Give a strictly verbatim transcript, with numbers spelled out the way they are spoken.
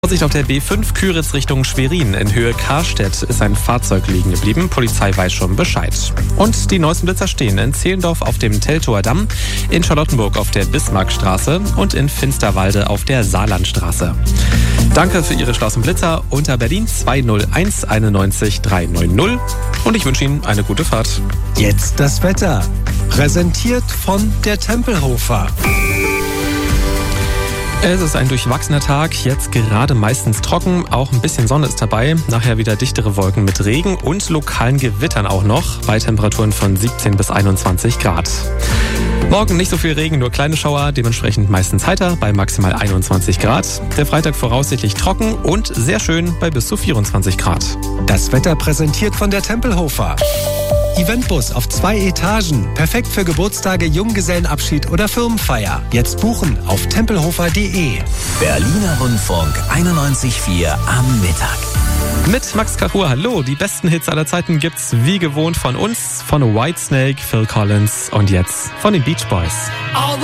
Vorsicht auf der B fünf Küritz Richtung Schwerin. In Höhe Karstedt ist ein Fahrzeug liegen geblieben. Polizei weiß schon Bescheid. Und die neuesten Blitzer stehen in Zehlendorf auf dem Teltower Damm, in Charlottenburg auf der Bismarckstraße und in Finsterwalde auf der Saarlandstraße. Danke für Ihre schlausten Blitzer unter Berlin zwei null eins einundneunzig drei neun null und ich wünsche Ihnen eine gute Fahrt. Jetzt das Wetter. Präsentiert von der Tempelhofer. Es ist ein durchwachsener Tag, jetzt gerade meistens trocken, auch ein bisschen Sonne ist dabei, nachher wieder dichtere Wolken mit Regen und lokalen Gewittern auch noch, bei Temperaturen von siebzehn bis einundzwanzig Grad. Morgen nicht so viel Regen, nur kleine Schauer, dementsprechend meistens heiter bei maximal einundzwanzig Grad. Der Freitag voraussichtlich trocken und sehr schön bei bis zu vierundzwanzig Grad. Das Wetter präsentiert von der Tempelhofer. Eventbus auf zwei Etagen. Perfekt für Geburtstage, Junggesellenabschied oder Firmenfeier. Jetzt buchen auf tempelhofer punkt de. Berliner Rundfunk einundneunzig Komma vier am Mittag. Mit Max Kachur, hallo. Die besten Hits aller Zeiten gibt's wie gewohnt von uns, von Whitesnake, Phil Collins und jetzt von den Beach Boys.